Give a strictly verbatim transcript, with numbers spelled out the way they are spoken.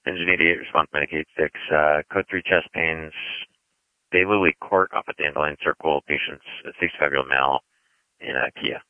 Ingenuity Response Medicaid six, uh, code three chest pains, Bay Lily Court off at Dandelion Circle, patients, a sixty-five-year-old male in uh, Kia.